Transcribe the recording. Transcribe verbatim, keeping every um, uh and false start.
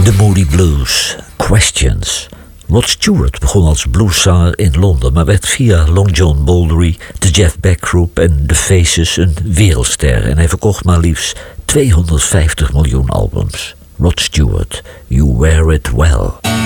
The Moody Blues, Questions. Rod Stewart begon als blueszanger in Londen, maar werd via Long John Baldry, de Jeff Beck Group en The Faces een wereldster. En hij verkocht maar liefst tweehonderdvijftig miljoen albums. Rod Stewart, You Wear It Well.